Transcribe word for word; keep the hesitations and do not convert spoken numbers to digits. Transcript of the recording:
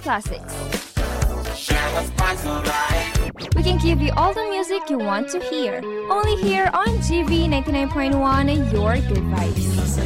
classics. We can give you all the music you want to hear. Only here on G V ninety-nine point one, Your Good Vibes.